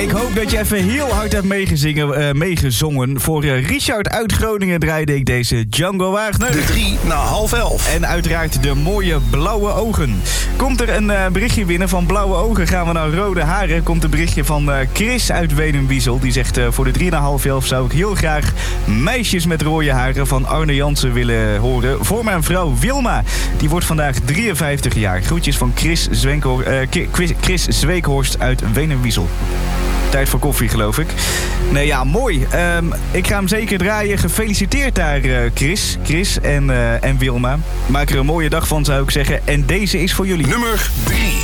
Ik hoop dat je even heel hard hebt meegezongen. Voor Richard uit Groningen draaide ik deze Django Wagner. De 3 na half 11. En uiteraard de mooie blauwe ogen. Komt er een berichtje binnen van blauwe ogen, gaan we naar rode haren. Komt een berichtje van Chris uit Wenum-Wiesel. Die zegt voor de 3 na half 11 zou ik heel graag Meisjes met rode haren van Arne Jansen willen horen. Voor mijn vrouw Wilma. Die wordt vandaag 53 jaar. Groetjes van Chris Zweekhorst uit Wenum-Wiesel. Tijd voor koffie, geloof ik. Nee, ja, mooi. Ik ga hem zeker draaien. Gefeliciteerd daar, Chris en Wilma. Maak er een mooie dag van, zou ik zeggen. En deze is voor jullie. Nummer 3.